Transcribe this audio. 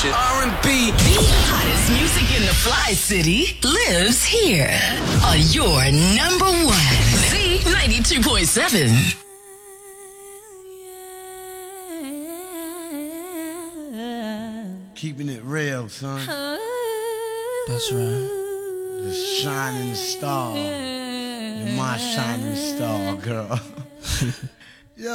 shit. R&B. The hottest music in the Fly City lives here on your number one Z92.7. Keeping it real, son. That's right. The shining star. You're my shining star, girl.